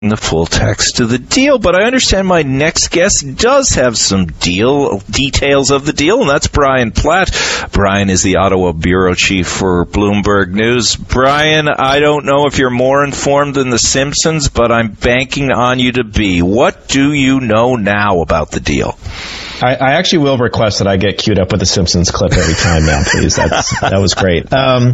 the full text of the deal, but I understand my next guest does have some details of the deal, and that's Brian Platt. Brian is the Ottawa bureau chief for Bloomberg News. Brian, I don't know if you're more informed than The Simpsons, but I'm banking on you to be. What do you know now about the deal? I actually will request that I get queued up with a Simpsons clip every time now, please. That was great.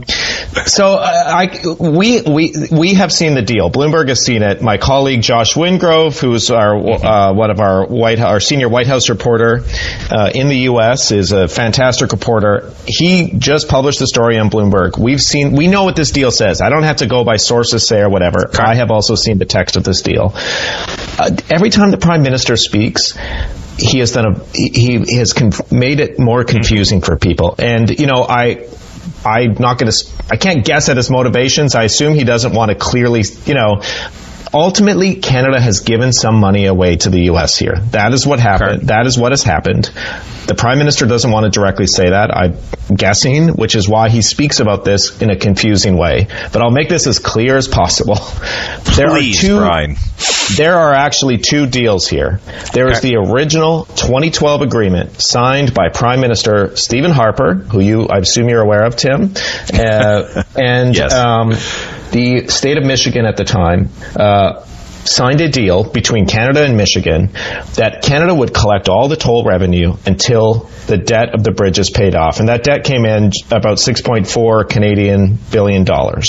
We have seen the deal. Bloomberg has seen it. My colleague Josh Wingrove, who's one of our senior White House reporter in the U.S., is a fantastic reporter. He just published the story on Bloomberg. We know what this deal says. I don't have to go by sources say or whatever. Okay. I have also seen the text of this deal. Every time the Prime Minister speaks, he has made it more confusing for people. And, I can't guess at his motivations. I assume he doesn't want to clearly, ultimately, Canada has given some money away to the U.S. here. That is what happened. Okay. That is what has happened. The Prime Minister doesn't want to directly say that, I'm guessing, which is why he speaks about this in a confusing way. But I'll make this as clear as possible. Please, Brian. There are actually two deals here. There is the original 2012 agreement signed by Prime Minister Stephen Harper, who I assume you're aware of, Tim, and yes. The state of Michigan at the time signed a deal between Canada and Michigan that Canada would collect all the toll revenue until the debt of the bridge is paid off. And that debt came in about $6.4 billion.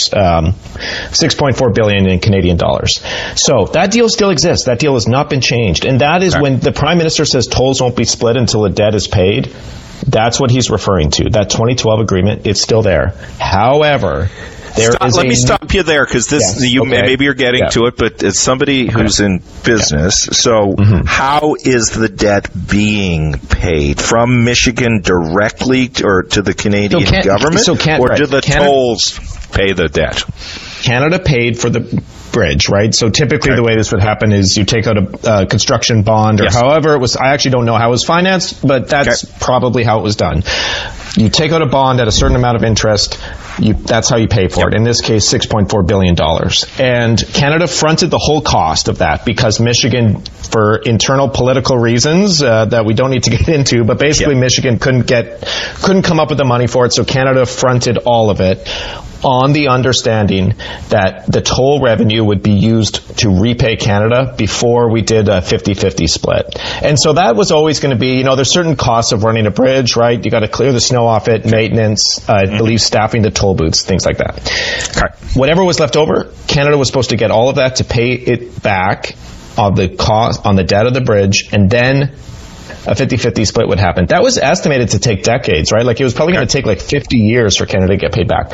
6.4 billion in Canadian dollars. So that deal still exists. That deal has not been changed. And that is when the Prime Minister says tolls won't be split until the debt is paid. That's what he's referring to. That 2012 agreement, it's still there. However, let me stop you there, because maybe you're getting to it, but it's somebody who's in business. So how is the debt being paid? From Michigan directly or to the Canadian government? Or do the tolls pay the debt? Canada paid for the bridge, right? So typically the way this would happen is you take out a construction bond or however it was. I actually don't know how it was financed, but that's probably how it was done. You take out a bond at a certain amount of interest. That's how you pay for it. In this case, $6.4 billion. And Canada fronted the whole cost of that because Michigan, for internal political reasons that we don't need to get into, but basically Michigan couldn't come up with the money for it, so Canada fronted all of it on the understanding that the toll revenue would be used to repay Canada before we did a 50-50 split. And so that was always going to be, there's certain costs of running a bridge, right? You got to clear the snow off it, maintenance, I believe staffing the toll booths, things like that. Okay. Whatever was left over, Canada was supposed to get all of that to pay it back on the cost, on the debt of the bridge, and then a 50-50 split would happen. That was estimated to take decades, right? Like it was probably going to take like 50 years for Canada to get paid back.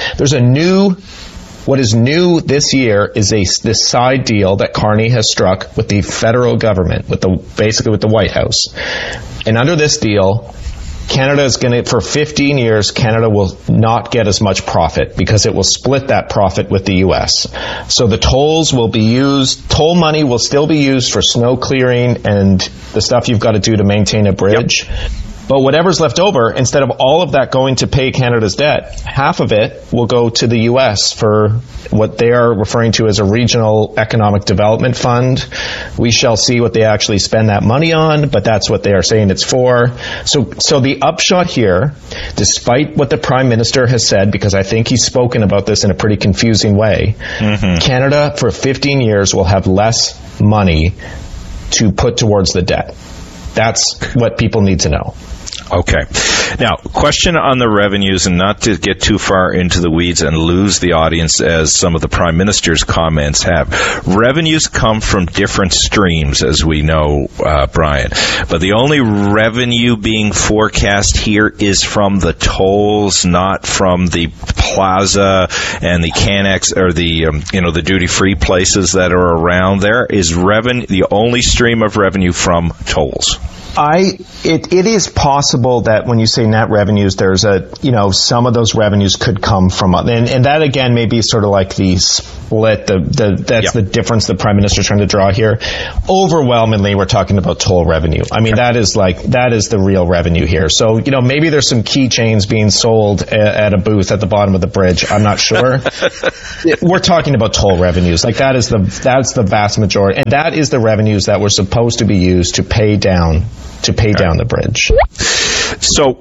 What is new this year is this side deal that Carney has struck with the federal government, basically with the White House. And under this deal, Canada is going to, for 15 years, Canada will not get as much profit because it will split that profit with the U.S. So the tolls will be used, toll money will still be used for snow clearing and the stuff you've got to do to maintain a bridge. Yep. But whatever's left over, instead of all of that going to pay Canada's debt, half of it will go to the U.S. for what they are referring to as a regional economic development fund. We shall see what they actually spend that money on, but that's what they are saying it's for. So the upshot here, despite what the Prime Minister has said, because I think he's spoken about this in a pretty confusing way, Canada for 15 years will have less money to put towards the debt. That's what people need to know. Okay. Now, question on the revenues, and not to get too far into the weeds and lose the audience as some of the Prime Minister's comments have. Revenues come from different streams, as we know, Brian. But the only revenue being forecast here is from the tolls, not from the plaza and the Canex or the duty-free places that are around there. Is the only stream of revenue from tolls? It is possible possible that when you say net revenues, there's some of those revenues could come from, and that again may be sort of like the split, that's the difference the Prime Minister's trying to draw here. Overwhelmingly, we're talking about toll revenue. I mean, that is the real revenue here. So, maybe there's some keychains being sold at a booth at the bottom of the bridge. I'm not sure. We're talking about toll revenues. Like that's the vast majority, and that is the revenues that were supposed to be used to pay down the bridge. So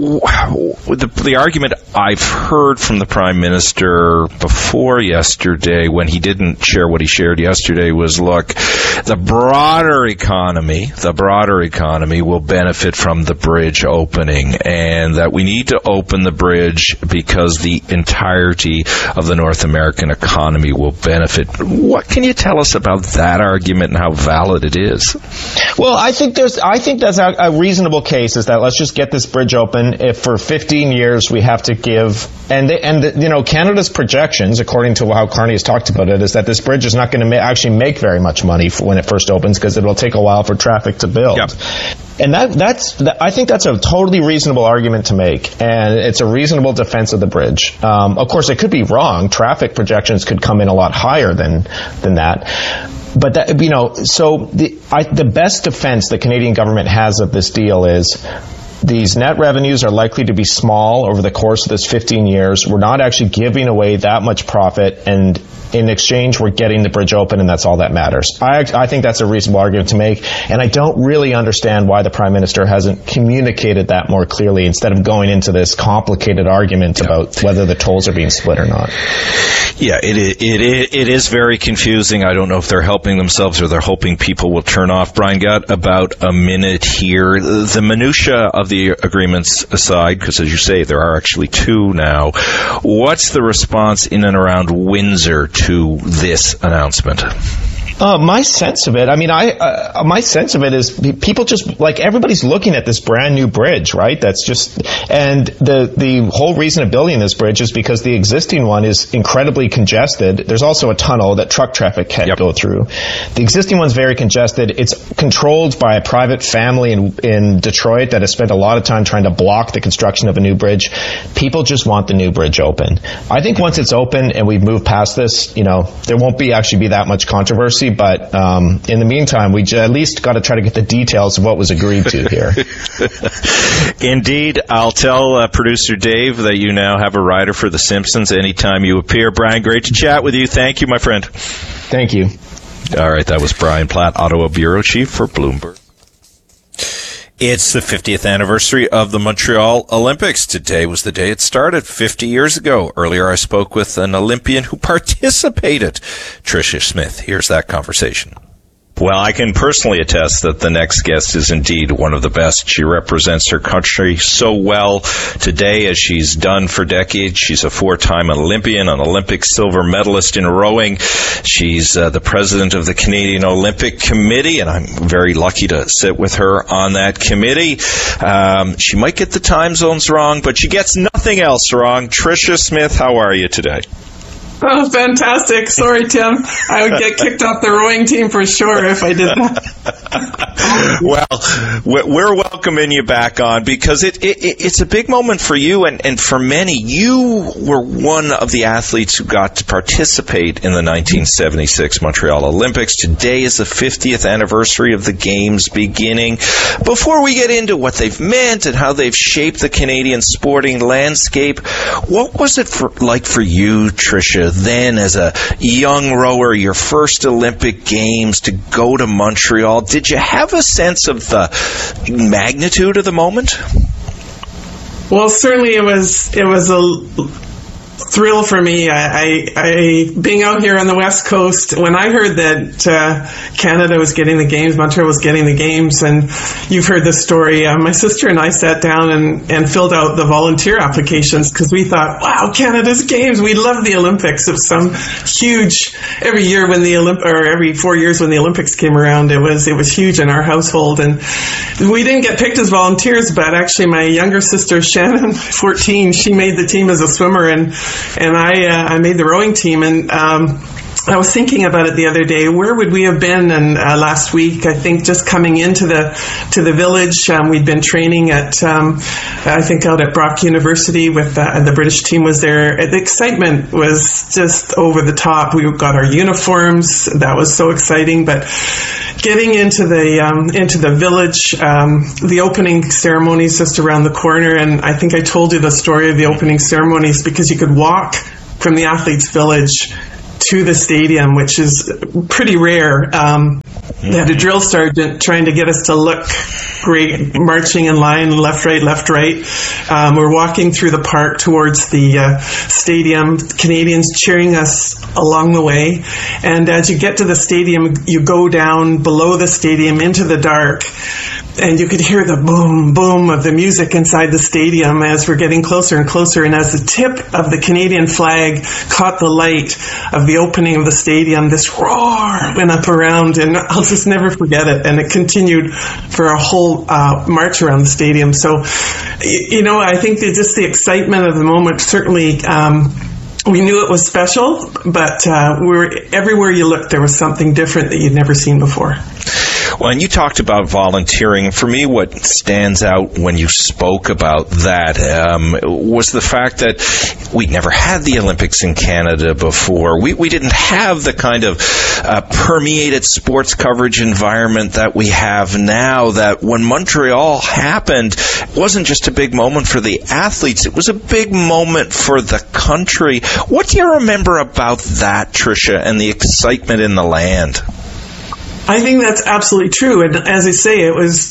the argument I've heard from the Prime Minister before yesterday, when he didn't share what he shared yesterday, was, look, the broader economy will benefit from the bridge opening, and that we need to open the bridge because the entirety of the North American economy will benefit. What can you tell us about that argument and how valid it is? Well, I think that's a reasonable case, is that let's just get this bridge open. If for 15 years we have to give, Canada's projections, according to how Carney has talked about it, is that this bridge is not going to actually make very much money when it first opens, because it will take a while for traffic to build. Yep. And I think that's a totally reasonable argument to make, and it's a reasonable defense of the bridge. Of course, it could be wrong. Traffic projections could come in a lot higher than that. But the best defense the Canadian government has of this deal is these net revenues are likely to be small over the course of this 15 years. We're not actually giving away that much profit, and in exchange, we're getting the bridge open, and that's all that matters. I think that's a reasonable argument to make, and I don't really understand why the Prime Minister hasn't communicated that more clearly, instead of going into this complicated argument about whether the tolls are being split or not. Yeah, it is very confusing. I don't know if they're helping themselves or they're hoping people will turn off. Brian, got about a minute here. The minutia of the agreements aside, because as you say, there are actually two now, what's the response in and around Windsor to this announcement? My sense of it, my sense of it is people just, everybody's looking at this brand new bridge, right? That's just, and the whole reason of building this bridge is because the existing one is incredibly congested. There's also a tunnel that truck traffic can't go through. The existing one's very congested. It's controlled by a private family in Detroit that has spent a lot of time trying to block the construction of a new bridge. People just want the new bridge open. I think once it's open and we've moved past this, there won't be that much controversy. But in the meantime, we at least got to try to get the details of what was agreed to here. Indeed. I'll tell producer Dave that you now have a rider for The Simpsons anytime you appear. Brian, great to chat with you. Thank you, my friend. Thank you. All right, that was Brian Platt, Ottawa Bureau Chief for Bloomberg. It's the 50th anniversary of the Montreal Olympics. Today was the day it started 50 years ago. Earlier, I spoke with an Olympian who participated, Tricia Smith. Here's that conversation. Well, I can personally attest that the next guest is indeed one of the best. She represents her country so well today, as she's done for decades. She's a four-time Olympian, an Olympic silver medalist in rowing. She's the president of the Canadian Olympic Committee, and I'm very lucky to sit with her on that committee. She might get the time zones wrong, but she gets nothing else wrong. Tricia Smith, how are you today? Oh, fantastic. Sorry, Tim. I would get kicked off the rowing team for sure if I did that. Well, we're welcoming you back on because it's a big moment for you and for many. You were one of the athletes who got to participate in the 1976 Montreal Olympics. Today is the 50th anniversary of the Games beginning. Before we get into what they've meant and how they've shaped the Canadian sporting landscape, what was it like for you, Tricia, then as a young rower, your first Olympic Games, to go to Montreal? Did you have a sense of the magnitude of the moment? Well, certainly it was a thrill for me. I being out here on the West Coast, when I heard that Canada was getting the Games, Montreal was getting the Games, and you've heard this story, my sister and I sat down and filled out the volunteer applications because we thought, wow, Canada's Games, we love the Olympics. It was some huge, every year when every 4 years when the Olympics came around, it was huge in our household. And we didn't get picked as volunteers, but actually my younger sister Shannon, 14, she made the team as a swimmer, and I made the rowing team, and I was thinking about it the other day. Where would we have been? And last week, I think, just coming into the village, we'd been training at I think out at Brock University with the British team was there. The excitement was just over the top. We got our uniforms. That was so exciting. But getting into the village, the opening ceremonies just around the corner, and I think I told you the story of the opening ceremonies because you could walk from the Athletes Village to the stadium, which is pretty rare. They had a drill sergeant trying to get us to look great, marching in line, left, right. We're walking through the park towards the stadium, Canadians cheering us along the way. And as you get to the stadium, you go down below the stadium into the dark. And you could hear the boom, boom of the music inside the stadium as we're getting closer and closer. And as the tip of the Canadian flag caught the light of the opening of the stadium, this roar went up around, and I'll just never forget it. And it continued for a whole march around the stadium. So, I think that just the excitement of the moment, certainly, we knew it was special, but everywhere you looked, there was something different that you'd never seen before. Well, and you talked about volunteering. For me, what stands out when you spoke about that was the fact that we'd never had the Olympics in Canada before. We didn't have the kind of permeated sports coverage environment that we have now, that when Montreal happened, it wasn't just a big moment for the athletes, it was a big moment for the country. What do you remember about that, Tricia, and the excitement in the land? I think that's absolutely true. And as I say,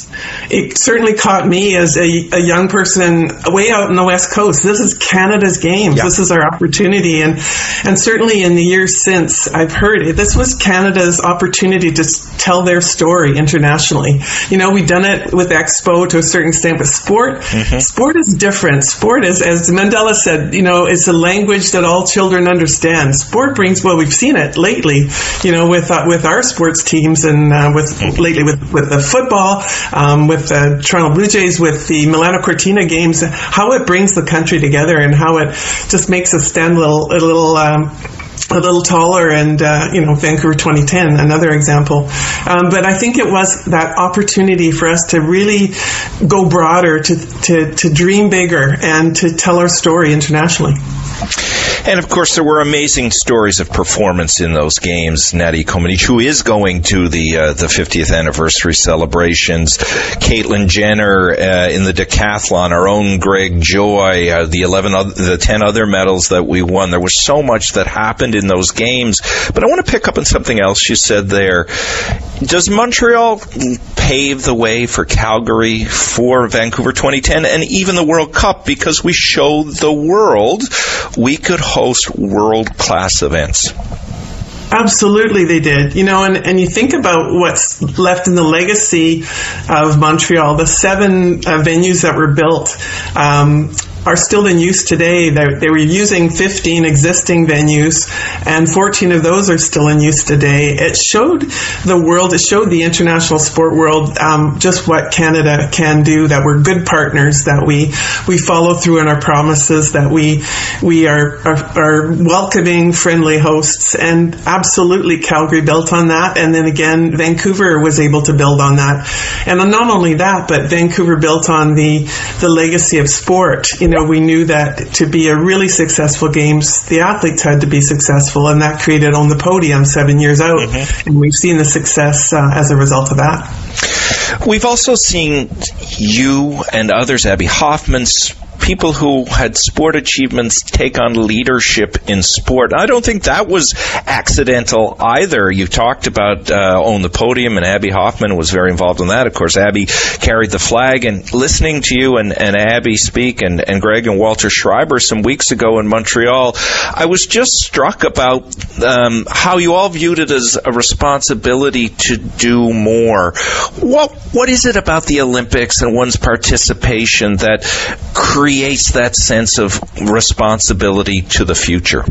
it certainly caught me as a young person way out in the West Coast. This is Canada's Games. Yeah. This is our opportunity. And certainly in the years since, I've heard it. This was Canada's opportunity to tell their story internationally. We've done it with Expo to a certain extent, but sport is different. Sport is, as Mandela said, it's a language that all children understand. Sport brings, we've seen it lately, with our sports teams, and lately with the football, with the Toronto Blue Jays, with the Milano Cortina games, how it brings the country together and how it just makes us stand a little taller, and Vancouver 2010, another example. But I think it was that opportunity for us to really go broader, to dream bigger, and to tell our story internationally. And, of course, there were amazing stories of performance in those games. Nadia Comaneci, who is going to the 50th anniversary celebrations. Caitlyn Jenner in the decathlon. Our own Greg Joy. The 10 other medals that we won. There was so much that happened in those games. But I want to pick up on something else you said there. Does Montreal pave the way for Calgary, for Vancouver 2010, and even the World Cup? Because we showed the world we could host world-class events. Absolutely they did. And you think about what's left in the legacy of Montreal, the 7 venues that were built are still in use today. They were using 15 existing venues, and 14 of those are still in use today. It showed the world, it showed the international sport world just what Canada can do, that we're good partners, that we follow through on our promises, that we are welcoming, friendly hosts, and absolutely Calgary built on that. And then again, Vancouver was able to build on that. And not only that, but Vancouver built on the legacy of sport. We knew that to be a really successful games, the athletes had to be successful, and that created On the Podium 7 years out. Mm-hmm. And we've seen the success as a result of that. We've also seen you and others, Abby Hoffman, people who had sport achievements take on leadership in sport. I don't think that was accidental either. You talked about On the Podium, and Abby Hoffman was very involved in that. Of course, Abby carried the flag, and listening to you and Abby speak, and Greg and Walter Schreiber some weeks ago in Montreal, I was just struck about how you all viewed it as a responsibility to do more. What is it about the Olympics and one's participation that creates that sense of responsibility to the future?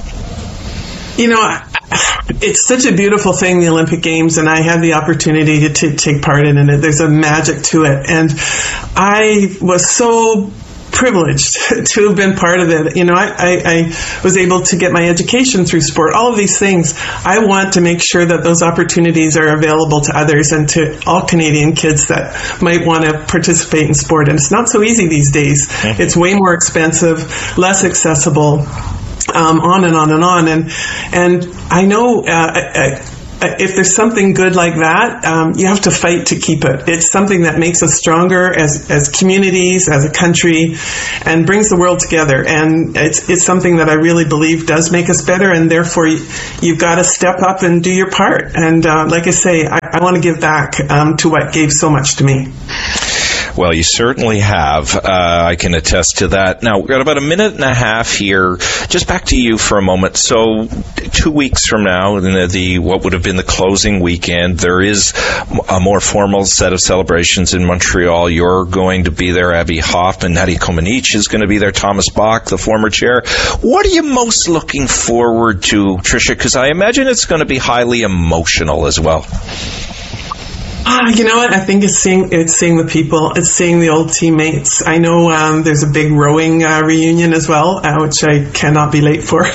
It's such a beautiful thing, the Olympic Games, and I had the opportunity to take part in it. There's a magic to it. And I was so privileged to have been part of it. You know, I was able to get my education through sport. All of these things, I want to make sure that those opportunities are available to others and to all Canadian kids that might want to participate in sport. And it's not so easy these days. Mm-hmm. It's way more expensive, less accessible, on and on and on. And I know if there's something good like that, you have to fight to keep it. It's something that makes us stronger as communities, as a country, and brings the world together. And it's something that I really believe does make us better, and therefore you've got to step up and do your part. And like I say, I want to give back to what gave so much to me. Well, you certainly have. I can attest to that. Now, we've got about a minute and a half here. Just back to you for a moment. So 2 weeks from now, in what would have been the closing weekend, there is a more formal set of celebrations in Montreal. You're going to be there. Abby Hoffman, Nadia Comaneci is going to be there. Thomas Bach, the former chair. What are you most looking forward to, Tricia? Because I imagine it's going to be highly emotional as well. You know what? I think it's seeing the people. It's seeing the old teammates. I know there's a big rowing reunion as well, which I cannot be late for.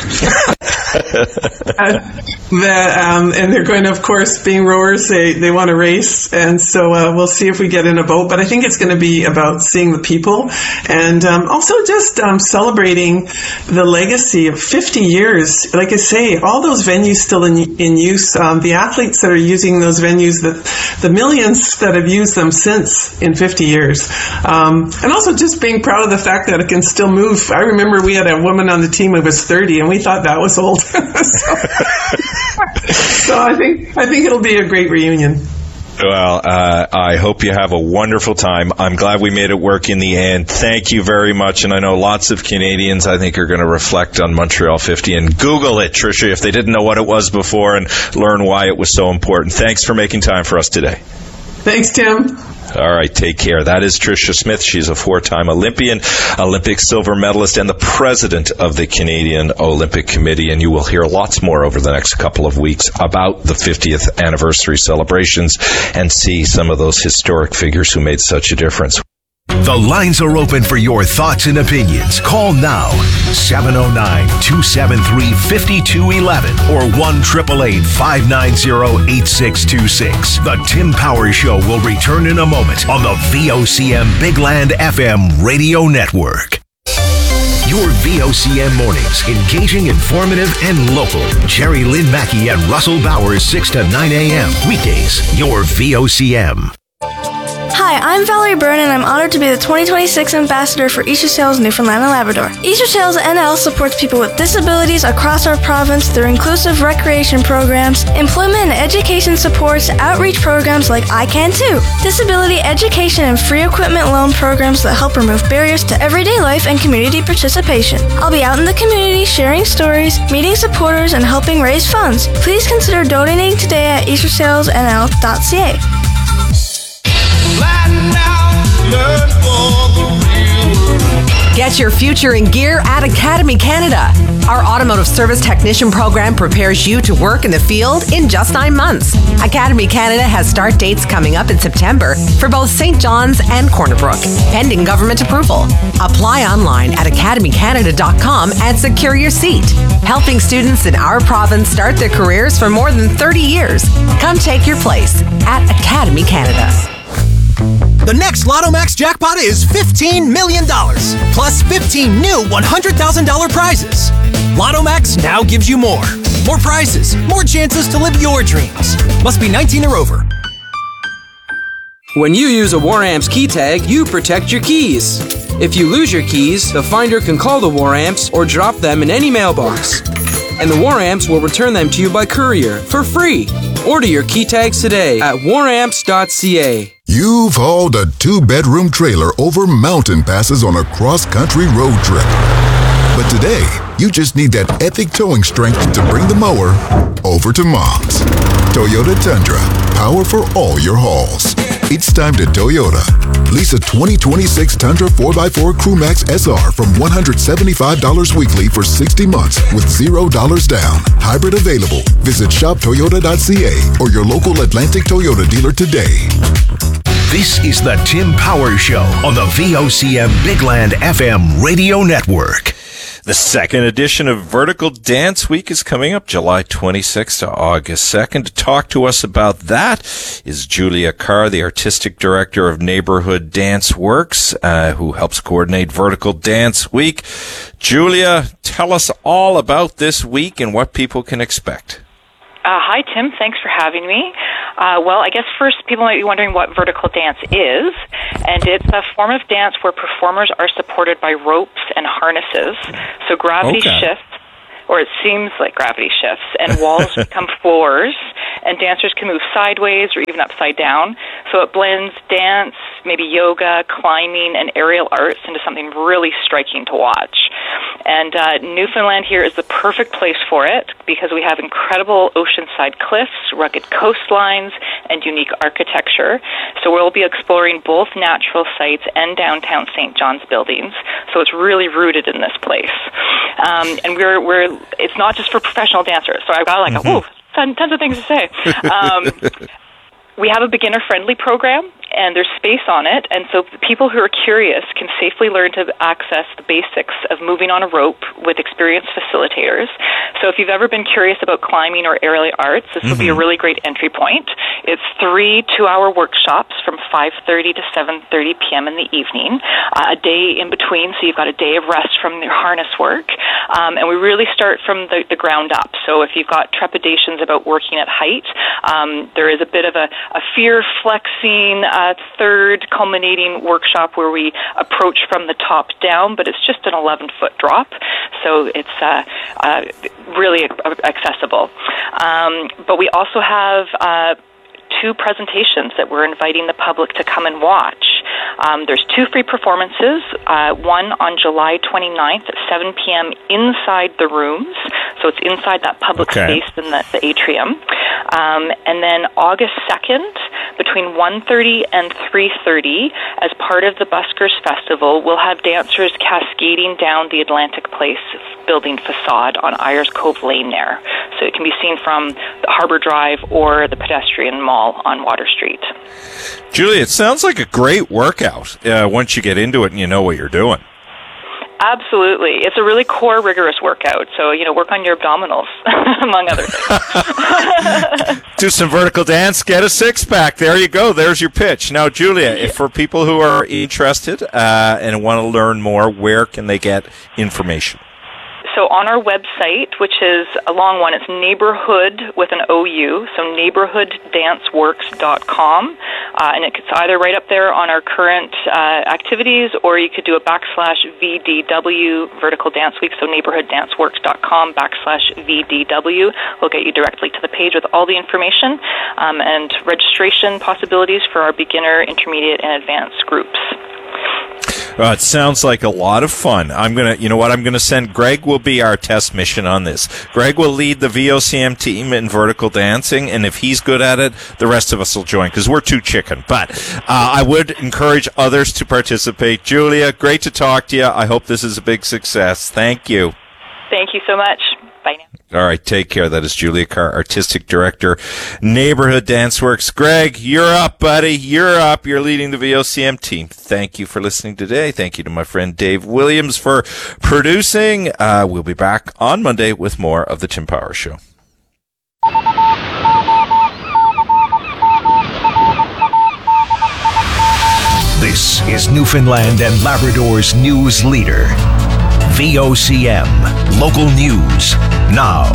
And they're going to, of course, being rowers, they want to race, and so we'll see if we get in a boat. But I think it's going to be about seeing the people, and also just celebrating the legacy of 50 years. Like I say, all those venues still in use. The athletes that are using those venues, the millions that have used them since in 50 years. And also just being proud of the fact that it can still move. I remember we had a woman on the team who was 30, and we thought that was old. So I think it'll be a great reunion. Well, I hope you have a wonderful time. I'm glad we made it work in the end. Thank you very much. And I know lots of Canadians, I think, are going to reflect on Montreal 50 and Google it, Tricia, if they didn't know what it was before, and learn why it was so important. Thanks for making time for us today. Thanks, Tim. All right, take care. That is Tricia Smith. She's a four-time Olympian, Olympic silver medalist, and the president of the Canadian Olympic Committee. And you will hear lots more over the next couple of weeks about the 50th anniversary celebrations and see some of those historic figures who made such a difference. The lines are open for your thoughts and opinions. Call now, 709-273-5211 or 1-888-590-8626. The Tim Powers Show will return in a moment on the VOCM Big Land FM radio network. Your VOCM mornings, engaging, informative, and local. Jerry Lynn Mackey and Russell Bowers, 6 to 9 a.m. Weekdays, your VOCM. Hi, I'm Valerie Byrne, and I'm honored to be the 2026 Ambassador for Easter Sales Newfoundland and Labrador. Easter Sales NL supports people with disabilities across our province through inclusive recreation programs, employment and education supports, outreach programs like I Can Too, disability education and free equipment loan programs that help remove barriers to everyday life and community participation. I'll be out in the community sharing stories, meeting supporters, and helping raise funds. Please consider donating today at eastersalesnl.ca. Get your future in gear at Academy Canada. Our automotive service technician program prepares you to work in the field in just 9 months. Academy Canada has start dates coming up in September for both St. John's and Corner Brook, pending government approval. Apply online at academycanada.com and secure your seat. Helping students in our province start their careers for more than 30 years. Come take your place at Academy Canada. The next Lotto Max jackpot is $15 million, plus 15 new $100,000 prizes. Lotto Max now gives you more. More prizes, more chances to live your dreams. Must be 19 or over. When you use a War Amps key tag, you protect your keys. If you lose your keys, the finder can call the War Amps or drop them in any mailbox. And the War Amps will return them to you by courier for free. Order your key tags today at waramps.ca. You've hauled a 2-bedroom trailer over mountain passes on a cross-country road trip. But today, you just need that epic towing strength to bring the mower over to Mom's. Toyota Tundra, power for all your hauls. It's time to Toyota. Lease a 2026 Tundra 4x4 Crewmax SR from $175 weekly for 60 months with $0 down. Hybrid available. Visit shoptoyota.ca or your local Atlantic Toyota dealer today. This is the Tim Power Show on the VOCM Bigland FM radio network. The second edition of Vertical Dance Week is coming up July 26th to August 2nd. To talk to us about that is Julia Carr, the Artistic Director of Neighborhood Dance Works, who helps coordinate Vertical Dance Week. Julia, tell us all about this week and what people can expect. Hi, Tim. Thanks for having me. Well, I guess first people might be wondering what vertical dance is, and it's a form of dance where performers are supported by ropes and harnesses. So gravity shifts, or it seems like gravity shifts, and walls become floors, and dancers can move sideways or even upside down. So it blends dance, maybe yoga, climbing, and aerial arts into something really striking to watch. And Newfoundland here is the perfect place for it because we have incredible oceanside cliffs, rugged coastlines, and unique architecture. So we'll be exploring both natural sites and downtown St. John's buildings. So it's really rooted in this place. And it's not just for professional dancers. So I've got tons of things to say. We have a beginner-friendly program, and there's space on it, and so people who are curious can safely learn to access the basics of moving on a rope with experienced facilitators. So if you've ever been curious about climbing or aerial arts, this will be a really great entry point. It's 3 2-hour workshops from 5:30 to 7:30 p.m. in the evening, a day in between, so you've got a day of rest from your harness work, and we really start from the ground up. So if you've got trepidations about working at height, there is a bit of a fear-flexing third culminating workshop where we approach from the top down, but it's just an 11-foot drop, so it's really accessible. But we also have 2 presentations that we're inviting the public to come and watch. There's 2 free performances, one on July 29th at 7 p.m. inside the rooms, so it's inside that public space in the atrium. And then August 2nd, between 1:30 and 3:30, as part of the Buskers Festival, we'll have dancers cascading down the Atlantic Place building facade on Ayers Cove Lane there. So it can be seen from the Harbor Drive or the pedestrian mall on Water Street. Julia, it sounds like a great workout once you get into it and you know what you're doing. Absolutely. It's a really core, rigorous workout. So, work on your abdominals, among other things. Do some vertical dance, get a six-pack. There you go. There's your pitch. Now, Julia, if for people who are interested and want to learn more, where can they get information? So on our website, which is a long one, it's neighborhood with an OU, so neighborhooddanceworks.com. And it's either right up there on our current activities, or you could do a /VDW, Vertical Dance Week, so neighborhooddanceworks.com /VDW. We'll get you directly to the page with all the information and registration possibilities for our beginner, intermediate, and advanced groups. It sounds like a lot of fun. I'm gonna send Greg will be our test mission on this. Greg will lead the VOCM team in vertical dancing, and if he's good at it, the rest of us will join because we're too chicken. But I would encourage others to participate. Julia, great to talk to you. I hope this is a big success. Thank you. Thank you so much. Bye now. All right, take care. That is Julia Carr, Artistic Director, Neighborhood Dance Works. Greg, you're up, buddy. You're up. You're leading the VOCM team. Thank you for listening today. Thank you to my friend Dave Williams for producing. We'll be back on Monday with more of the Tim Power Show. This is Newfoundland and Labrador's news leader. VOCM, local news, now.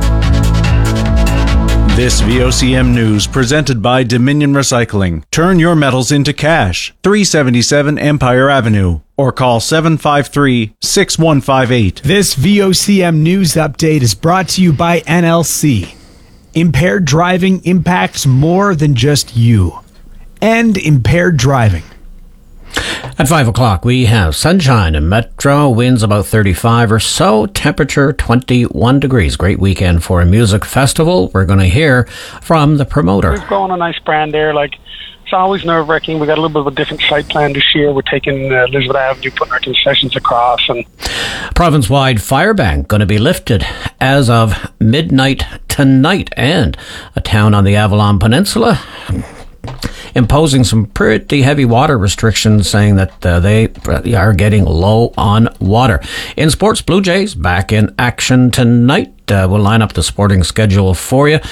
This VOCM news presented by Dominion Recycling. Turn your metals into cash. 377 Empire Avenue. Or call 753-6158. This VOCM news update is brought to you by NLC. Impaired driving impacts more than just you. End impaired driving. At 5 o'clock, we have sunshine in Metro, winds about 35 or so, temperature 21 degrees. Great weekend for a music festival. We're going to hear from the promoter. We've grown a nice brand there. It's always nerve-wracking. We got a little bit of a different site plan this year. We're taking Elizabeth Avenue, putting our concessions across. And province-wide fire ban going to be lifted as of midnight tonight. And a town on the Avalon Peninsula imposing some pretty heavy water restrictions, saying that they are getting low on water. In sports, Blue Jays back in action tonight. We'll line up the sporting schedule for you.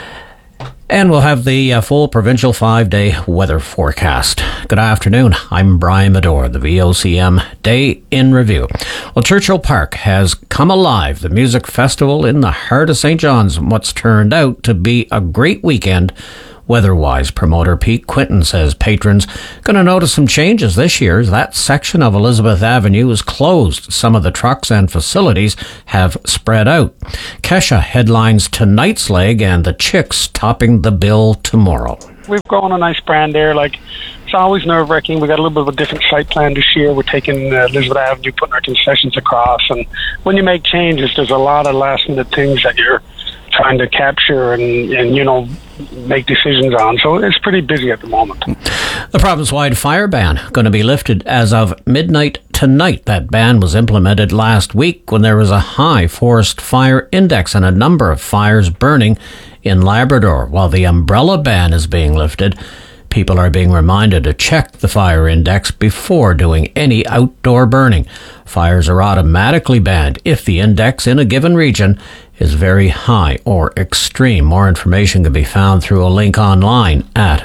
And we'll have the full provincial 5-day weather forecast. Good afternoon. I'm Brian Medore, the VOCM Day in Review. Well, Churchill Park has come alive. The music festival in the heart of St. John's, what's turned out to be a great weekend. Weather-wise, promoter Pete Quinton says patrons going to notice some changes this year as that section of Elizabeth Avenue is closed. Some of the trucks and facilities have spread out. Kesha headlines tonight's leg and the Chicks topping the bill tomorrow. We've grown a nice brand there. It's always nerve-wracking. We got a little bit of a different site plan this year. We're taking Elizabeth Avenue, putting our concessions across. And when you make changes, there's a lot of last-minute things that you're trying to capture and make decisions on. So it's pretty busy at the moment. The province-wide fire ban going to be lifted as of midnight tonight. That ban was implemented last week when there was a high forest fire index and a number of fires burning in Labrador. While the umbrella ban is being lifted, people are being reminded to check the fire index before doing any outdoor burning. Fires are automatically banned if the index in a given region is very high or extreme. More information can be found through a link online at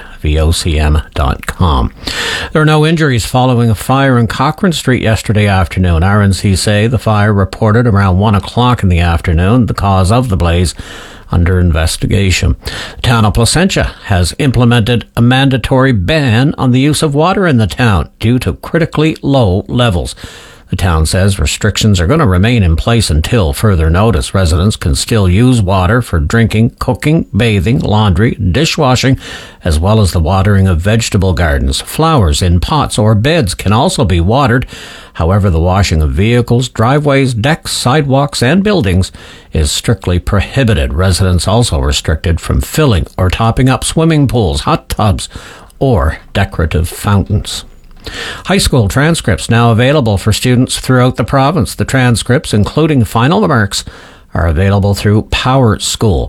vocm.com. There are no injuries following a fire in Cochrane Street yesterday afternoon. RNC say the fire reported around 1 o'clock in the afternoon. The cause of the blaze under investigation. The town of Placentia has implemented a mandatory ban on the use of water in the town due to critically low levels. The town says restrictions are going to remain in place until further notice. Residents can still use water for drinking, cooking, bathing, laundry, dishwashing, as well as the watering of vegetable gardens. Flowers in pots or beds can also be watered. However, the washing of vehicles, driveways, decks, sidewalks, and buildings is strictly prohibited. Residents also restricted from filling or topping up swimming pools, hot tubs, or decorative fountains. High school transcripts now available for students throughout the province. The transcripts, including final marks, are available through Power School.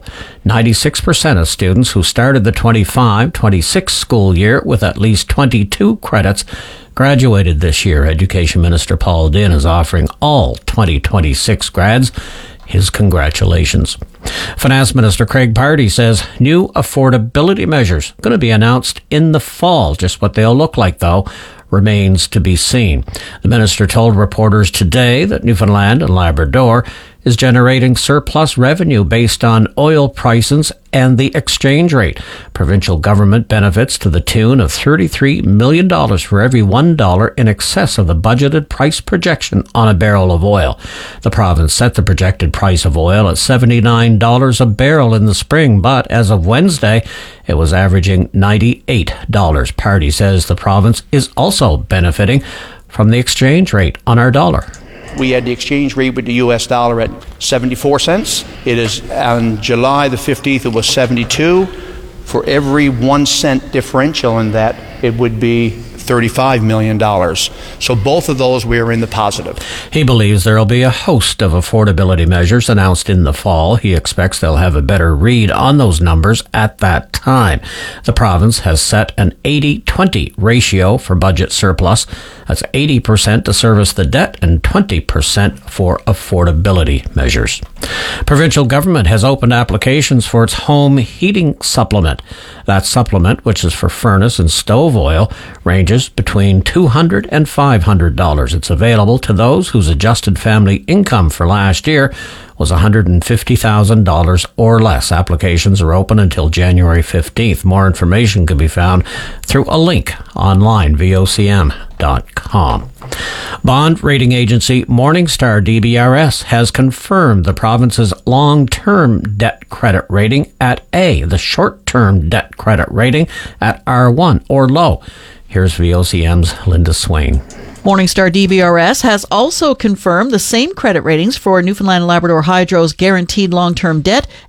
96% of students who started the 25-26 school year with at least 22 credits graduated this year. Education Minister Paul Dinn is offering all 2026 grads his congratulations. Finance Minister Craig Pardy says new affordability measures going to be announced in the fall. Just what they'll look like, though, remains to be seen. The minister told reporters today that Newfoundland and Labrador is generating surplus revenue based on oil prices and the exchange rate. Provincial government benefits to the tune of $33 million for every $1 in excess of the budgeted price projection on a barrel of oil. The province set the projected price of oil at $79 a barrel in the spring, but as of Wednesday, it was averaging $98. Pardy says the province is also benefiting from the exchange rate on our dollar. We had the exchange rate with the US dollar at 74 cents. It is on July the 15th, it was 72. For every 1 cent differential in that, it would be $35 million. So both of those, we are in the positive. He believes there will be a host of affordability measures announced in the fall. He expects they'll have a better read on those numbers at that time. The province has set an 80-20 ratio for budget surplus. That's 80% to service the debt and 20% for affordability measures. Provincial government has opened applications for its home heating supplement. That supplement, which is for furnace and stove oil, ranges between $200 and $500. It's available to those whose adjusted family income for last year was $150,000 or less. Applications are open until January 15th. More information can be found through a link online, vocm.com. Bond rating agency Morningstar DBRS has confirmed the province's long-term debt credit rating at A, the short-term debt credit rating at R1 or low. Here's VOCM's Linda Swain. Morningstar DBRS has also confirmed the same credit ratings for Newfoundland and Labrador Hydro's guaranteed long-term debt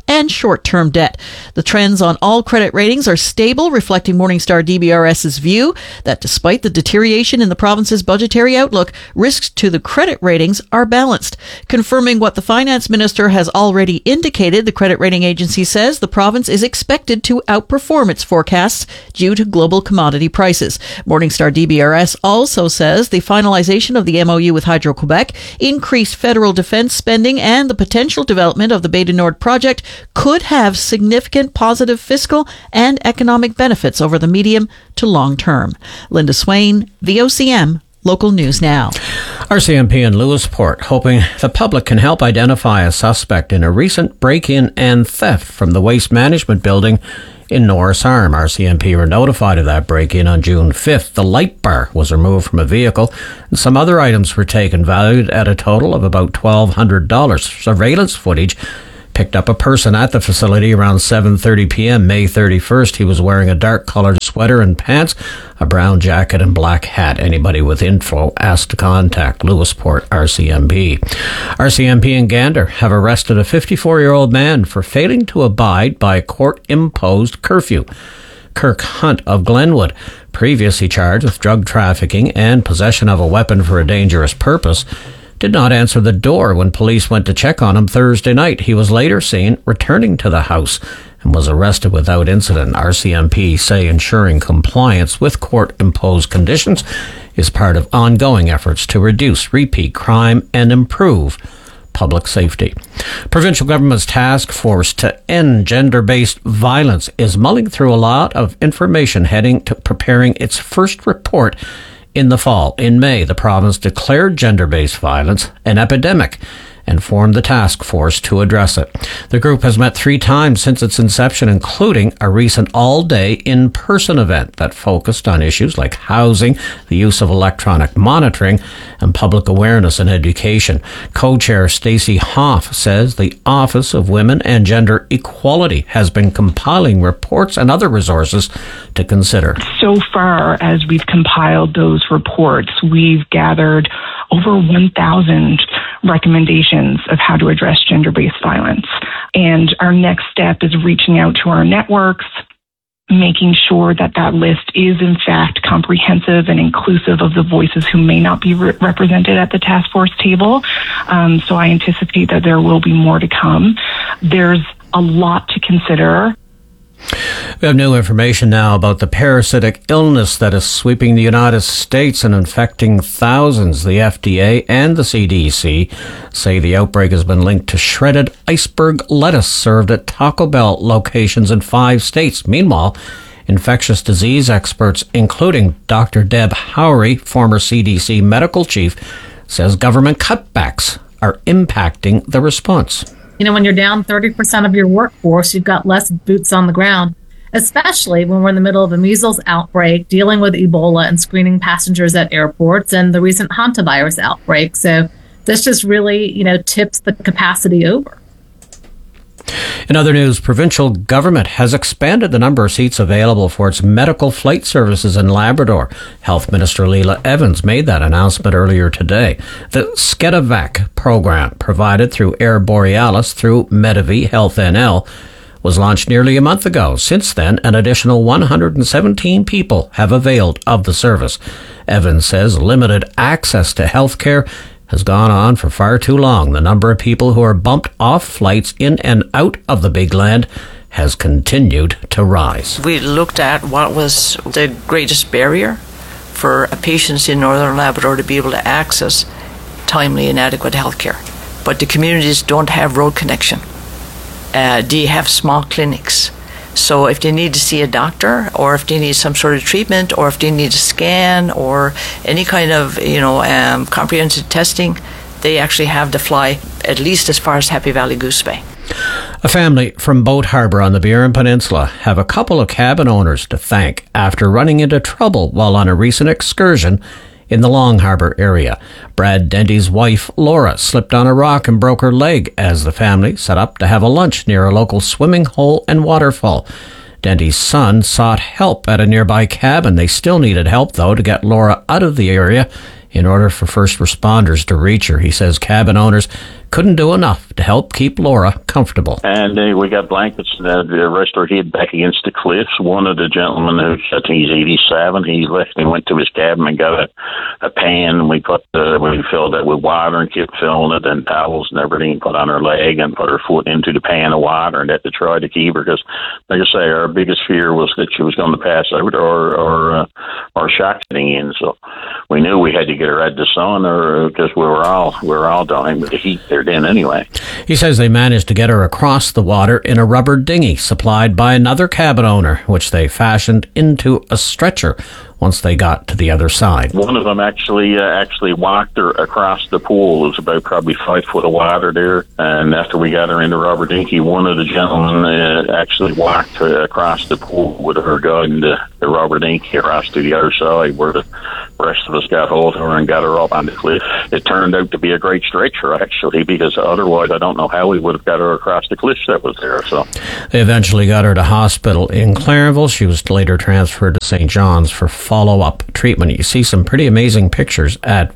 and short-term debt. The trends on all credit ratings are stable, reflecting Morningstar DBRS's view that despite the deterioration in the province's budgetary outlook, risks to the credit ratings are balanced. Confirming what the finance minister has already indicated, the credit rating agency says the province is expected to outperform its forecasts due to global commodity prices. Morningstar DBRS also says the finalization of the MOU with Hydro-Quebec, increased federal defense spending, and the potential development of the Bay du Nord project could have significant positive fiscal and economic benefits over the medium to long term. Linda Swain, VOCM, Local News Now. RCMP in Lewisport hoping the public can help identify a suspect in a recent break-in and theft from the Waste Management Building in Norris Arm. RCMP were notified of that break-in on June 5th. The light bar was removed from a vehicle and some other items were taken, valued at a total of about $1,200. Surveillance footage picked up a person at the facility around 7:30 p.m. May 31st. He was wearing a dark-colored sweater and pants, a brown jacket and black hat. Anybody with info asked to contact Lewisport RCMP. RCMP and Gander have arrested a 54-year-old man for failing to abide by a court-imposed curfew. Kirk Hunt of Glenwood, previously charged with drug trafficking and possession of a weapon for a dangerous purpose, did not answer the door when police went to check on him Thursday night. He was later seen returning to the house and was arrested without incident. RCMP say ensuring compliance with court-imposed conditions is part of ongoing efforts to reduce repeat crime and improve public safety. Provincial government's task force to end gender-based violence is mulling through a lot of information heading to preparing its first report in the fall. In May, the province declared gender-based violence an epidemic and formed the task force to address it. The group has met 3 times since its inception, including a recent all-day in-person event that focused on issues like housing, the use of electronic monitoring, and public awareness and education. Co-chair Stacey Hoff says the Office of Women and Gender Equality has been compiling reports and other resources to consider. So far as we've compiled those reports, we've gathered over 1,000 recommendations of how to address gender-based violence. And our next step is reaching out to our networks, making sure that that list is in fact comprehensive and inclusive of the voices who may not be represented at the task force table. So I anticipate that there will be more to come. There's a lot to consider. We have new information now about the parasitic illness that is sweeping the United States and infecting thousands. The FDA and the CDC say the outbreak has been linked to shredded iceberg lettuce served at Taco Bell locations in 5 states. Meanwhile, infectious disease experts, including Dr. Deb Howry, former CDC medical chief, says government cutbacks are impacting the response. You know, when you're down 30% of your workforce, you've got less boots on the ground, especially when we're in the middle of a measles outbreak, dealing with Ebola and screening passengers at airports, and the recent hantavirus outbreak. So this just really, tips the capacity over. In other news, provincial government has expanded the number of seats available for its medical flight services in Labrador. Health Minister Leila Evans made that announcement earlier today. The SCEDAVAC program, provided through Air Borealis through Medavie Health NL, was launched nearly a month ago. Since then, an additional 117 people have availed of the service. Evans says limited access to health care has gone on for far too long. The number of people who are bumped off flights in and out of the Big Land has continued to rise. We looked at what was the greatest barrier for patients in Northern Labrador to be able to access timely and adequate health care. But the communities don't have road connection. They have small clinics. So if they need to see a doctor, or if they need some sort of treatment, or if they need a scan, or any kind of comprehensive testing, they actually have to fly at least as far as Happy Valley Goose Bay. A family from Boat Harbour on the Burin Peninsula have a couple of cabin owners to thank after running into trouble while on a recent excursion in the Long Harbour area. Brad Dendy's wife, Laura, slipped on a rock and broke her leg as the family set up to have a lunch near a local swimming hole and waterfall. Dendy's son sought help at a nearby cabin. They still needed help, though, to get Laura out of the area in order for first responders to reach her. He says cabin owners couldn't do enough to help keep Laura comfortable. And we got blankets that rest our head back against the cliffs. One of the gentlemen, who I think he's 87, he left and went to his cabin and got a pan, and we filled it with water and kept filling it, and towels and everything, put on her leg and put her foot into the pan of water, and had to try to keep her, because, like I say, our biggest fear was that she was going to pass out or shock setting in. So we knew we had to get her out of the sun, or because we were all dying with the heat there then anyway. He says they managed to get her across the water in a rubber dinghy supplied by another cabin owner, which they fashioned into a stretcher once they got to the other side. One of them actually walked her across the pool. It was about probably 5 foot of water there, and after we got her in the rubber dinghy, one of the gentlemen actually walked her across the pool with her guiding the rubber dinghy across to the other side, where the rest of us got hold of her and got her up on the cliff. It turned out to be a great stretcher, actually, because otherwise I don't know how we would have got her across the cliff that was there. So they eventually got her to hospital in Clarenville. She was later transferred to St. John's for follow-up treatment. You see some pretty amazing pictures at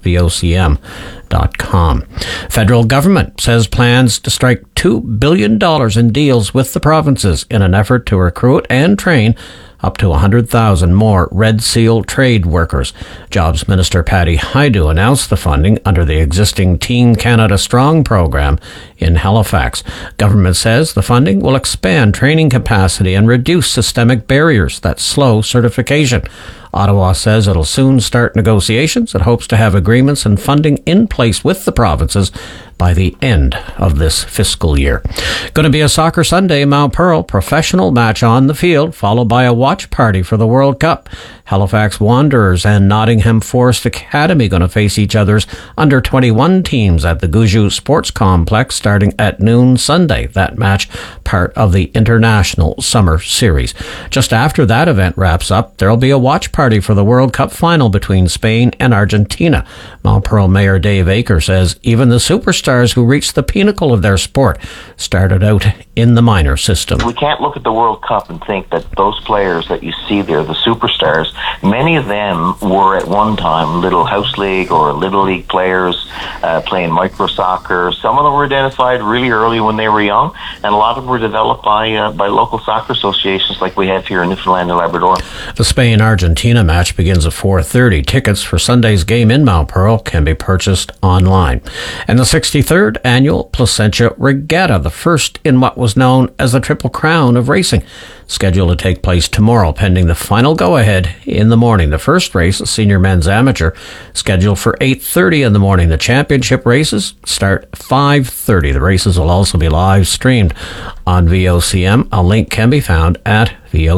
VOCM.com. Federal government says plans to strike $2 billion in deals with the provinces in an effort to recruit and train up to 100,000 more Red Seal trade workers. Jobs Minister Patty Hajdu announced the funding under the existing Team Canada Strong program in Halifax. Government says the funding will expand training capacity and reduce systemic barriers that slow certification. Ottawa says it'll soon start negotiations. It hopes to have agreements and funding in place with the provinces by the end of this fiscal year. Going to be a Soccer Sunday in Mount Pearl. Professional match on the field, followed by a watch party for the World Cup. Halifax Wanderers and Nottingham Forest Academy going to face each other's under-21 teams at the Gouju Sports Complex starting at noon Sunday. That match part of the International Summer Series. Just after that event wraps up, there'll be a watch party for the World Cup final between Spain and Argentina. Mount Pearl Mayor Dave Aker says even the superstars who reached the pinnacle of their sport started out in the minor system. We can't look at the World Cup and think that those players that you see there, the superstars, many of them were at one time Little House League or Little League players playing micro soccer. Some of them were identified really early when they were young, and a lot of them were developed by local soccer associations like we have here in Newfoundland and Labrador. The Spain-Argentina match begins at 4:30. Tickets for Sunday's game in Mount Pearl can be purchased online. And the 63rd Annual Placentia Regatta, the first in what was known as the Triple Crown of racing, scheduled to take place tomorrow, pending the final go-ahead in the morning. The first race, the Senior Men's Amateur, scheduled for 8:30 in the morning. The championship races start 5:30. The races will also be live streamed on VOCM. A link can be found at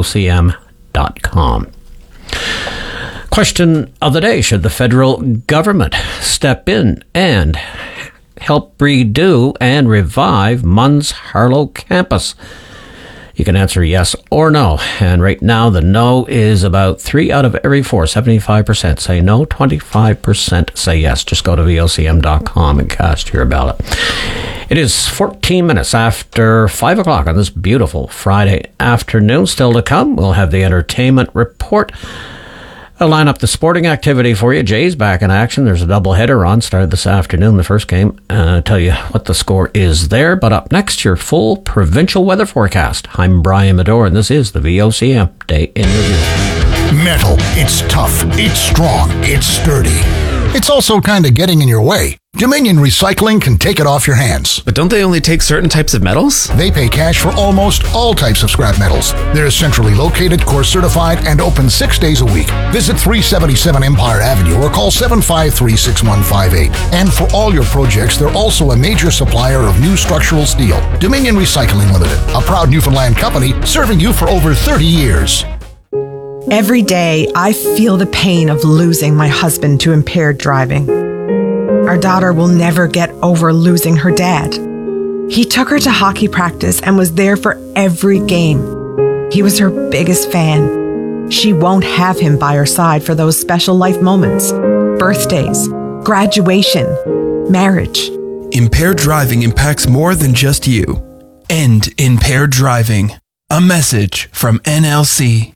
VOCM.com. Question of the day: should the federal government step in and help redo and revive MUN's Harlow campus? You can answer yes or no. And right now, the no is about 3 out of every 4. 75% say no, 25% say yes. Just go to VOCM.com and cast your ballot. It is 14 minutes after 5 o'clock on this beautiful Friday afternoon. Still to come, we'll have the entertainment report. I'll line up the sporting activity for you. Jay's back in action. There's a doubleheader on, started this afternoon, the first game. I'll tell you what the score is there. But up next, your full provincial weather forecast. I'm Brian Medore, and this is the VOCM Day in Review. Metal. It's tough. It's strong. It's sturdy. It's also kind of getting in your way. Dominion Recycling can take it off your hands. But don't they only take certain types of metals? They pay cash for almost all types of scrap metals. They're centrally located, course certified, and open 6 days a week. Visit 377 Empire Avenue or call 753-6158. And for all your projects, they're also a major supplier of new structural steel. Dominion Recycling Limited, a proud Newfoundland company serving you for over 30 years. Every day, I feel the pain of losing my husband to impaired driving. Our daughter will never get over losing her dad. He took her to hockey practice and was there for every game. He was her biggest fan. She won't have him by her side for those special life moments, birthdays, graduation, marriage. Impaired driving impacts more than just you. End impaired driving. A message from NLC.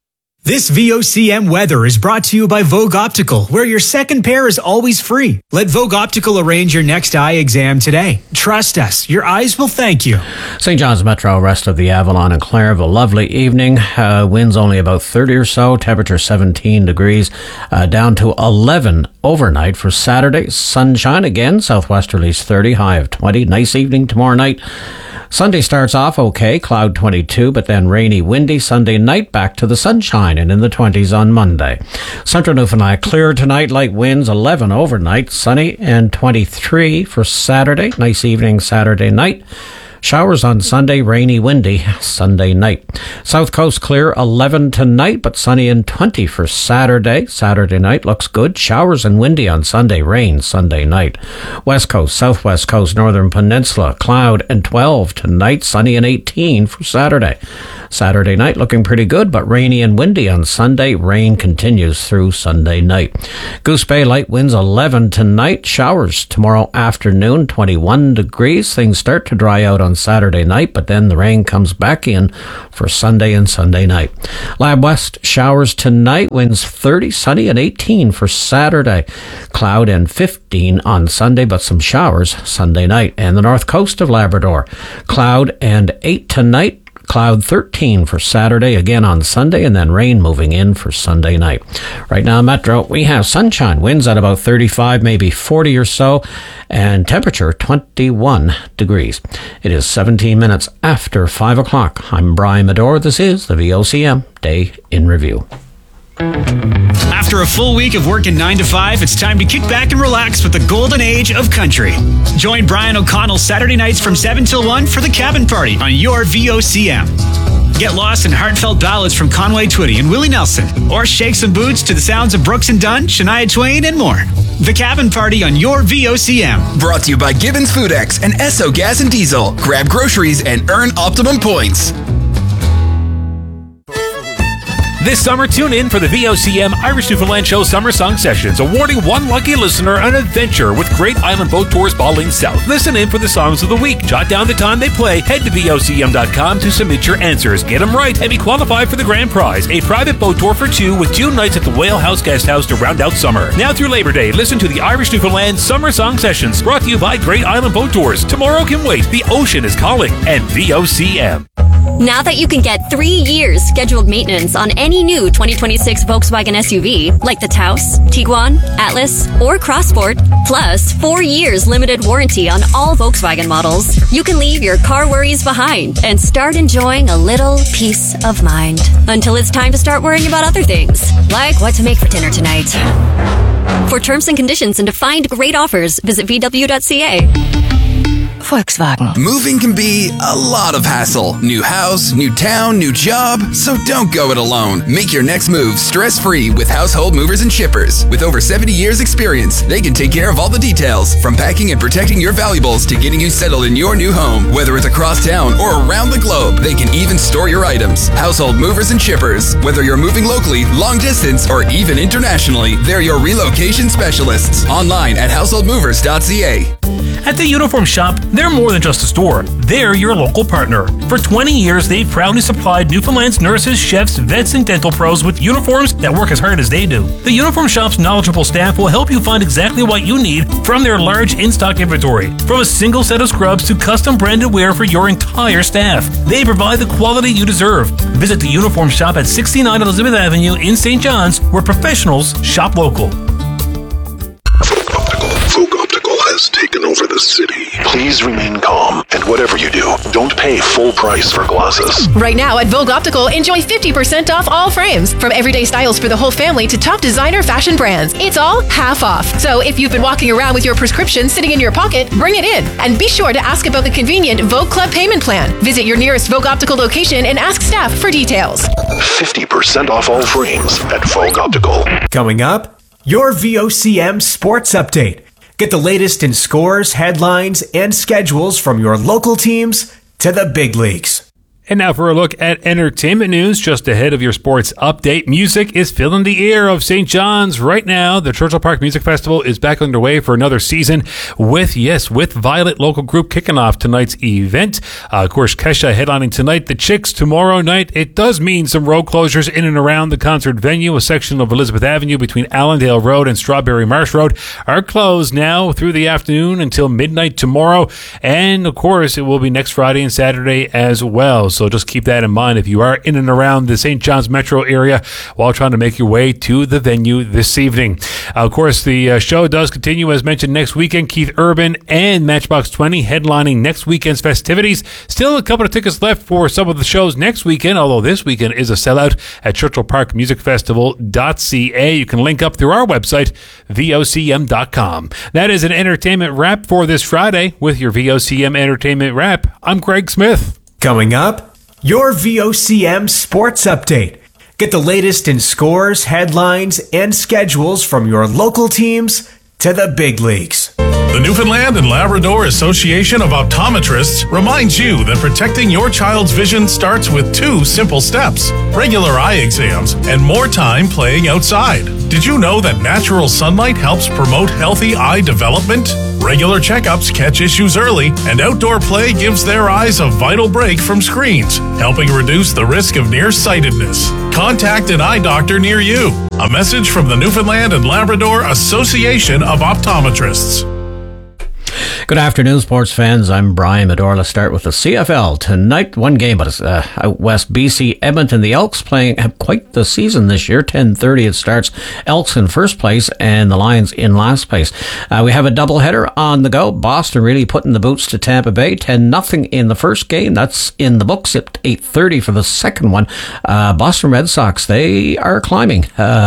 This VOCM weather is brought to you by Vogue Optical, where your second pair is always free. Let Vogue Optical arrange your next eye exam today. Trust us, your eyes will thank you. St. John's Metro, rest of the Avalon and Clareville, lovely evening. Winds only about 30 or so, temperature 17 degrees, down to 11 overnight for Saturday. Sunshine again, southwesterlies 30, high of 20. Nice evening tomorrow night. Sunday starts off okay, cloud 22, but then rainy, windy. Sunday night, back to the sunshine and in the 20s on Monday. Central Newfoundland clear tonight, light winds, 11 overnight, sunny and 23 for Saturday. Nice evening Saturday night. Showers on Sunday, rainy, windy Sunday night. South Coast clear 11 tonight, but sunny and 20 for Saturday. Saturday night looks good. Showers and windy on Sunday, rain Sunday night. West Coast, Southwest Coast, Northern Peninsula, cloud and 12 tonight, sunny and 18 for Saturday. Saturday night looking pretty good, but rainy and windy on Sunday. Rain continues through Sunday night. Goose Bay, light winds 11 tonight. Showers tomorrow afternoon, 21 degrees. Things start to dry out on Saturday night, but then the rain comes back in for Sunday and Sunday night. Lab West, showers tonight, winds 30, sunny and 18 for Saturday. Cloud and 15 on Sunday, but some showers Sunday night. And the north coast of Labrador, cloud and 8 tonight. Cloud 13 for Saturday, again on Sunday, and then rain moving in for Sunday night. Right now, Metro, we have sunshine, winds at about 35, maybe 40 or so, and temperature 21 degrees. It is 17 minutes after 5 o'clock. I'm Brian Medore. This is the VOCM Day in Review. After a full week of working 9 to 5, it's time to kick back and relax with the golden age of country. Join Brian O'Connell Saturday nights from 7 till 1 for the Cabin Party on your VOCM. Get lost in heartfelt ballads from Conway Twitty and Willie Nelson, or shake some boots to the sounds of Brooks and Dunn, Shania Twain, and more. The Cabin Party on your VOCM. Brought to you by Gibbons FoodX and Esso Gas and Diesel. Grab groceries and earn optimum points. This summer, tune in for the VOCM Irish Newfoundland Show Summer Song Sessions, awarding one lucky listener an adventure with Great Island Boat Tours Balding South. Listen in for the songs of the week. Jot down the time they play. Head to VOCM.com to submit your answers. Get them right and be qualified for the grand prize, a private boat tour for two with 2 nights at the Whale House Guest House to round out summer. Now through Labor Day, listen to the Irish Newfoundland Summer Song Sessions, brought to you by Great Island Boat Tours. Tomorrow can wait. The ocean is calling. And VOCM. Now that you can get 3 years scheduled maintenance on any new 2026 Volkswagen SUV, like the Taos, Tiguan, Atlas, or Crossport, plus 4 years limited warranty on all Volkswagen models, you can leave your car worries behind and start enjoying a little peace of mind. Until it's time to start worrying about other things, like what to make for dinner tonight. For terms and conditions and to find great offers, visit VW.ca. Volkswagen. Moving can be a lot of hassle. New house, new town, new job. So don't go it alone. Make your next move stress-free with Household Movers and Shippers. With over 70 years experience, they can take care of all the details, from packing and protecting your valuables to getting you settled in your new home. Whether it's across town or around the globe, they can even store your items. Household Movers and Shippers. Whether you're moving locally, long distance, or even internationally, they're your relocation specialists. Online at householdmovers.ca. At the Uniform Shop, they're more than just a store. They're your local partner. For 20 years, they've proudly supplied Newfoundland's nurses, chefs, vets, and dental pros with uniforms that work as hard as they do. The Uniform Shop's knowledgeable staff will help you find exactly what you need from their large in-stock inventory. From a single set of scrubs to custom branded wear for your entire staff, they provide the quality you deserve. Visit the Uniform Shop at 69 Elizabeth Avenue in St. John's, where professionals shop local. Vogue Optical has taken over the city. Please remain calm, and whatever you do, don't pay full price for glasses. Right now at Vogue Optical, enjoy 50% off all frames. From everyday styles for the whole family to top designer fashion brands. It's all half off. So if you've been walking around with your prescription sitting in your pocket, bring it in. And be sure to ask about the convenient Vogue Club payment plan. Visit your nearest Vogue Optical location and ask staff for details. 50% off all frames at Vogue Optical. Coming up, your VOCM Sports Update. Get the latest in scores, headlines, and schedules from your local teams to the big leagues. And now for a look at entertainment news just ahead of your sports update. Music is filling the air of St. John's right now. The Churchill Park Music Festival is back underway for another season with Violet local group kicking off tonight's event. Of course, Kesha headlining tonight. The Chicks tomorrow night. It does mean some road closures in and around the concert venue. A section of Elizabeth Avenue between Allendale Road and Strawberry Marsh Road are closed now through the afternoon until midnight tomorrow. And of course, it will be next Friday and Saturday as well. So just keep that in mind if you are in and around the St. John's metro area while trying to make your way to the venue this evening. Of course, the show does continue as mentioned next weekend. Keith Urban and Matchbox 20 headlining next weekend's festivities. Still a couple of tickets left for some of the shows next weekend, although this weekend is a sellout at churchillparkmusicfestival.ca. You can link up through our website, vocm.com. That is an entertainment wrap for this Friday. With your VOCM Entertainment Wrap, I'm Greg Smith. Coming up, your VOCM Sports Update. Get the latest in scores, headlines, and schedules from your local teams to the big leagues. The Newfoundland and Labrador Association of Optometrists reminds you that protecting your child's vision starts with 2 simple steps: regular eye exams and more time playing outside. Did you know that natural sunlight helps promote healthy eye development? Regular checkups catch issues early, and outdoor play gives their eyes a vital break from screens, helping reduce the risk of nearsightedness. Contact an eye doctor near you. A message from the Newfoundland and Labrador Association of Optometrists. Good afternoon, sports fans. I'm Brian Medor. Let's start with the CFL. Tonight, one game, but it's out west, BC Edmonton. The Elks have quite the season this year. 10:30 it starts. Elks in first place and the Lions in last place. We have a doubleheader on the go. Boston really putting the boots to Tampa Bay. 10-0 in the first game. That's in the books at 8:30 for the second one. Boston Red Sox, they are climbing.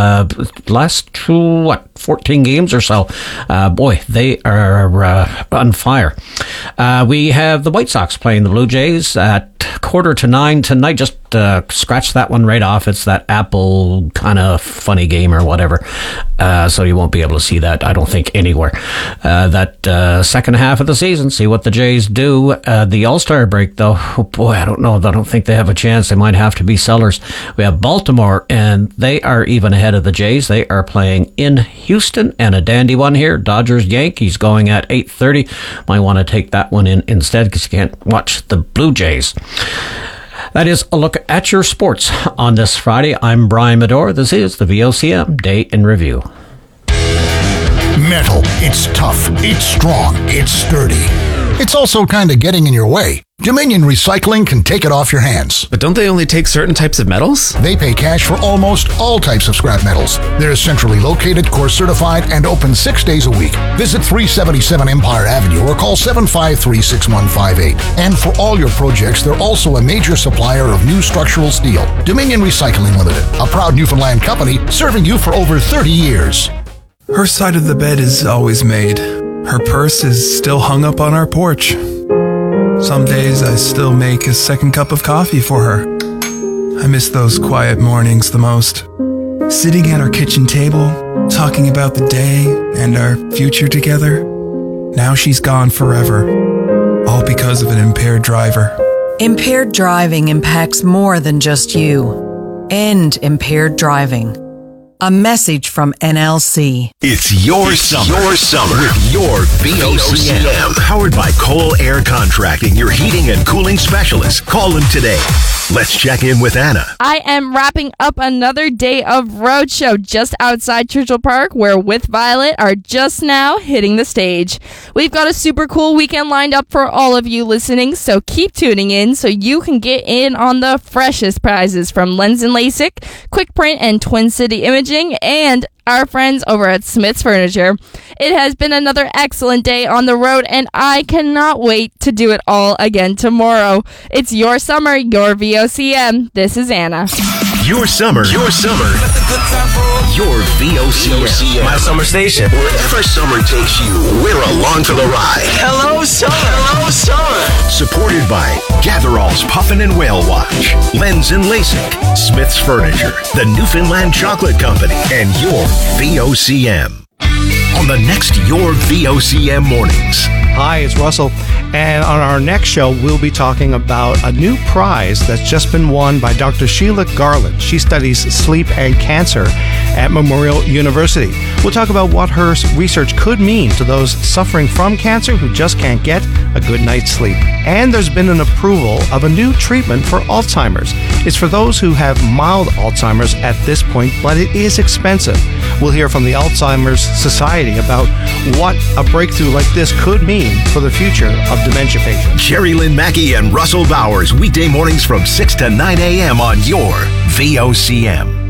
Last 14 games or so. Boy, they are on fire. We have the White Sox playing the Blue Jays at 8:45 tonight. Just scratch that one right off. It's that Apple kind of funny game or whatever. So you won't be able to see that, I don't think, anywhere. That second half of the season, see what the Jays do. The All-Star break, though, oh boy, I don't know. I don't think they have a chance. They might have to be sellers. We have Baltimore, and they are even ahead of the Jays. They are playing in Houston, and a dandy one here. Dodgers-Yankees going at 8:30. Might want to take that one in instead because you can't watch the Blue Jays. That is a look at your sports on this Friday. I'm Brian Medor. This is the VOCM Day in Review. Metal. It's tough. It's strong. It's sturdy. It's also kind of getting in your way. Dominion Recycling can take it off your hands. But don't they only take certain types of metals? They pay cash for almost all types of scrap metals. They're centrally located, course certified, and open 6 days a week. Visit 377 Empire Avenue or call 753-6158. And for all your projects, they're also a major supplier of new structural steel. Dominion Recycling Limited, a proud Newfoundland company serving you for over 30 years. Her side of the bed is always made. Her purse is still hung up on our porch. Some days I still make a second cup of coffee for her. I miss those quiet mornings the most. Sitting at our kitchen table, talking about the day and our future together. Now she's gone forever, all because of an impaired driver. Impaired driving impacts more than just you. End impaired driving. A message from NLC. It's your summer. Your summer with your VOCM. Powered by Cole Air Contracting, your heating and cooling specialist. Call them today. Let's check in with Anna. I am wrapping up another day of roadshow just outside Churchill Park, where With Violet are just now hitting the stage. We've got a super cool weekend lined up for all of you listening, so keep tuning in so you can get in on the freshest prizes from Lens and LASIK, Quick Print and Twin City Imaging, and our friends over at Smith's Furniture. It has been another excellent day on the road, and I cannot wait to do it all again tomorrow. It's your summer, your VOCM. This is Anna. Your summer. Your summer. Your VOCM. My summer station. Wherever summer takes you, we're along for the ride. Hello, summer. Hello, summer. Supported by Gatherall's Puffin and Whale Watch, Lens and LASIK, Smith's Furniture, the Newfoundland Chocolate Company, and your VOCM. On the next Your VOCM Mornings. Hi, it's Russell. And on our next show, we'll be talking about a new prize that's just been won by Dr. Sheila Garland. She studies sleep and cancer at Memorial University. We'll talk about what her research could mean to those suffering from cancer who just can't get a good night's sleep. And there's been an approval of a new treatment for Alzheimer's. It's for those who have mild Alzheimer's at this point, but it is expensive. We'll hear from the Alzheimer's Society about what a breakthrough like this could mean for the future of dementia patients. Jerry Lynn Mackey and Russell Bowers, weekday mornings from 6 to 9 a.m. on your VOCM.